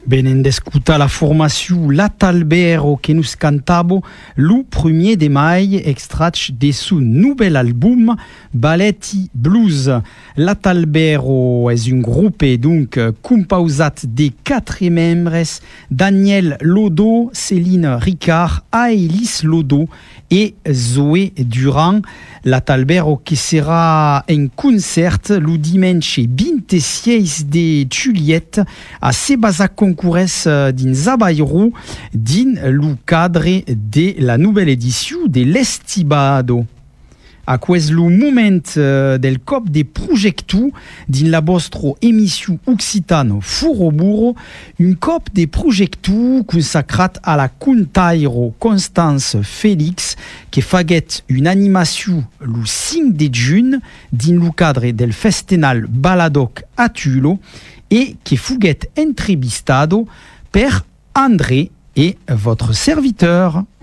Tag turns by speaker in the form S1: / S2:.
S1: Venendo escuta la formació L'Atalbero que nos cantavo lo 1er de mai extrat de son nouvel album Balletti Blues. L'Atalbero és un grup donc composat de 4 membres, Daniel Lodo, Céline Ricard, Aélis Lodo et Zoé Durand. L'Atalbero que serà en concert lo dimanche 26 de juliet a Sebasa Concourès dins Abairou dins lo cadre de la nouvelle édition de l'Estibado. A quest lo moment del cop de projectu din la vostra émission occitano Furoburo, un cop de projectu consacrat a la contaire Constance Félix que faguet une animation le 5 de juin din lo cadre del festenal Baladoc a Tulo et que fuguet entrevistado per André et votre serviteur.